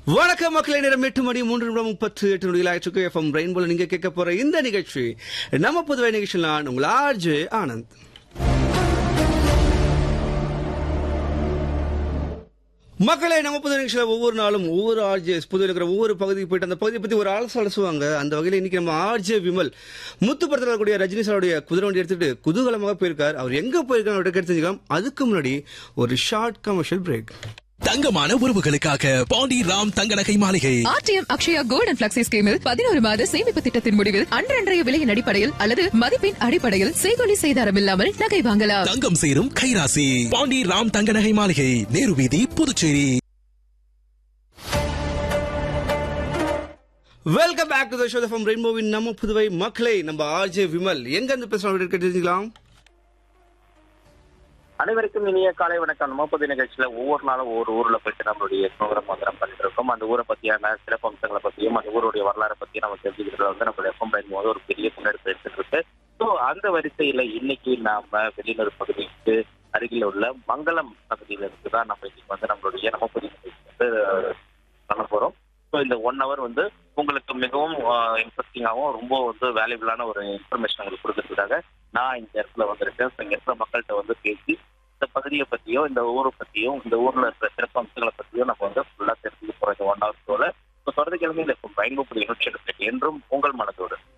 வணக்கம் மக்களே, நேரம் 8 மணி 3:38 நொடிகளாயிற்றுக்கு எஃப்எம் ரெயின்போல நீங்க கேட்க போற இந்த நிகழ்ச்சி நம்ம புதுவை நிகழ்ச்சியில் நான் உங்கள் ஆர்ஜே ஆனந்த். மக்களே, நம்ம புது நிகழ்ச்சியில் ஒவ்வொரு நாளும் ஒவ்வொரு ஆர்ஜேஸ் புதுவில் இருக்கிற ஒவ்வொரு பகுதிக்கு போயிட்டு அந்த பகுதியை பற்றி ஒரு அலசுவாங்க. அந்த வகையில் இன்னைக்கு நம்ம ஆர்ஜே விமல் முத்து படத்தில் இருக்கக்கூடிய ரஜினி சாருடைய குதிரை வண்டி எடுத்துட்டு குதூகலமாக போயிருக்கார். அவர் எங்க போயிருக்காரு தெரிஞ்சுக்கலாம். அதுக்கு முன்னாடி ஒரு ஷார்ட் கமர்ஷியல் பிரேக். தங்கமான உறவுகளுக்காக பாண்டி ராம் தங்க நகை மாளிகை. RTM Akshaya gold and flexi ஸ்கீமில் 11 மாத சேமிப்பு திட்டத்தின் முடிவில் அன்றைய விலையின் அடிப்படையில் அல்லது மதிப்பின் அடிப்படையில் செய்கூலி செய்தாரம் இல்லாமல் நகை வாங்கலாம். தங்கம் சேரும் கைராசி பாண்டி ராம் தங்க நகை மாளிகை, நேரு வீதி, Puducherry. Welcome back to the show from ரெயின்போவின் நம்ம புதுவை. மக்களே, நம்ம ஆர்ஜே விமல் எங்க இருந்து பேசுறோம் தெரிஞ்சுக்கலாம். அனைவருக்கும் இனிய காலை வணக்கம். நம்ம புது நிகழ்ச்சியில ஒவ்வொரு நாளும் ஒவ்வொரு ஊர்ல போயிட்டு நம்மளுடைய ப்ரோக்ராம் பண்ணிட்டு இருக்கோம். அந்த ஊரை பத்தியான சிறப்பு அம்சங்களை பத்தியும் அந்த ஊருடைய வரலாறு பத்தியும் நம்ம தெரிஞ்சுக்கிறது வந்து நம்மளுடைய எஃப்எம் ரெயின்போ ஒரு பெரிய முன்னெடுப்பு எடுத்துட்டு இருக்கு. ஸோ அந்த வரிசையில இன்னைக்கு நாம வெளியூர் பகுதிக்கு அருகில் உள்ள மங்களம் பகுதியில இருக்குதான் நம்ம இன்னைக்கு வந்து நம்மளுடைய நம்ம புது நிகழ்ச்சி வந்து பண்ண போறோம். ஸோ இந்த 1 hour வந்து உங்களுக்கு மிகவும் இன்ட்ரெஸ்டிங்காகவும் ரொம்ப வந்து வேல்யூபிளான ஒரு இன்ஃபர்மேஷன் உங்களுக்கு கொடுக்கறதுக்காக நான் இந்த இடத்துல வந்திருக்கேன். ஸோ இங்க இருக்கிற மக்கள்கிட்ட வந்து பேசி இந்த பகுதியை பத்தியோ இந்த ஊரை பத்தியும் இந்த ஊர்ல இருக்கிற சிறப்பு அம்சங்களை பத்தியும் நம்ம வந்து ஃபுல்லா தெரிஞ்சுக்க போறோம் இந்த 1 hour ஷோல. ஸோ தொடர்ந்து கிழமை இந்த பயன்படுத்தி நிகழ்ச்சி எடுத்துட்டு என்றும் உங்கள் மனதோடு